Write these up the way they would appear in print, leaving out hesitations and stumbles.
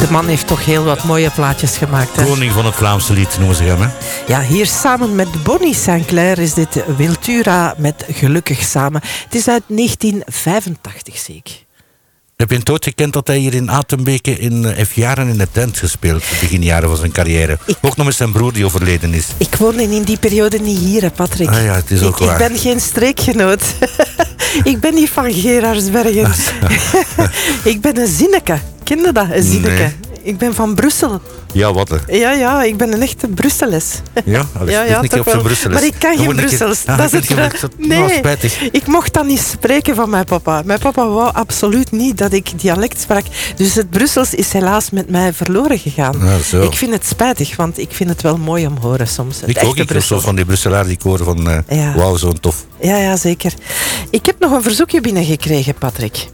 De man heeft toch heel wat mooie plaatjes gemaakt. Hè? Koning van het Vlaamse lied noemen ze hem, hè? Ja, hier samen met Bonnie Sinclair is dit Wiltura met Gelukkig Samen. Het is uit 1985, zeker. Heb je een dood gekend dat hij hier in Atenbeke heeft jaren in de tent gespeeld, begin jaren van zijn carrière. Ook nog met zijn broer die overleden is. Ik woonde in die periode niet hier, hè, Patrick. Ah ja, het is ook waar. Ik ben geen streekgenoot. Ik ben niet van Gerardsbergen. Ik ben een zinneke. Ken je dat, een zinneke? Nee. Ik ben van Brussel. Ja, wat er? Ja, ik ben een echte Brusseles. Ja, een keer op zijn Brussels. Maar ik kan geen Brussels. Dat is het. Nee, spijtig. ik mocht dat niet spreken van mijn papa. Mijn papa wou absoluut niet dat ik dialect sprak. Dus het Brussels is helaas met mij verloren gegaan. Ja, zo. Ik vind het spijtig, want ik vind het wel mooi om te horen soms. Ik ook, ik zo van die Brusselaar die ik hoor van wauw, zo'n tof. Ja, zeker. Ik heb nog een verzoekje binnengekregen, Patrick.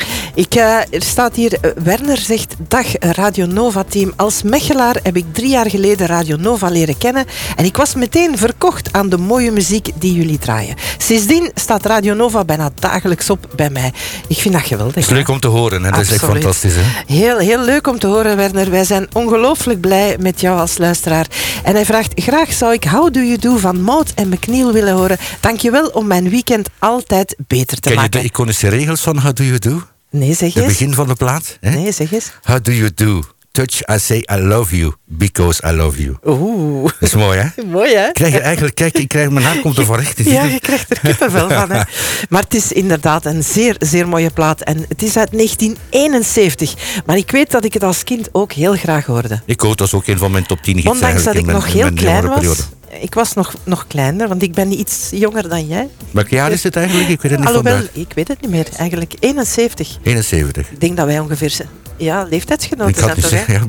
Er staat hier, Werner zegt, dag Radio Nova team. Als Mechelaar heb ik 3 jaar geleden Radio Nova leren kennen en ik was meteen verkocht aan de mooie muziek die jullie draaien. Sindsdien staat Radio Nova bijna dagelijks op bij mij. Ik vind dat geweldig. Het is leuk om te horen, hè? Dat is echt fantastisch. Hè? Heel leuk om te horen, Werner. Wij zijn ongelooflijk blij met jou als luisteraar. En hij vraagt, graag zou ik How Do You Do van Maud en McNeil willen horen. Dankjewel om mijn weekend altijd beter te maken. Ken je de iconische regels van How Do You Do? Nee, zeg eens. Het begin van de plaat. Hè? Nee, zeg eens. How do you do? Touch, I say I love you, because I love you. Oeh. Dat is mooi, hè? Mooi, hè? Mijn haar komt er voor recht. Ja, je krijgt er kippenvel van, hè? Maar het is inderdaad een zeer, zeer mooie plaat. En het is uit 1971. Maar ik weet dat ik het als kind ook heel graag hoorde. Ik ook, dat is ook een van mijn top 10 hits. Ondanks dat ik nog heel klein was. Periode. Ik was nog kleiner, want ik ben iets jonger dan jij. Welk jaar is het eigenlijk? Ik weet het niet vandaag. Ik weet het niet meer. Eigenlijk 71. 71. Ik denk dat wij ongeveer leeftijdsgenoten zijn, toch? Zeggen,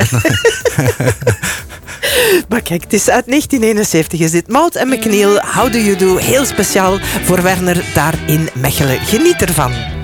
Maar kijk, het is uit 1971 is dit. Maud en McNeil, How Do You Do? Heel speciaal voor Werner daar in Mechelen. Geniet ervan.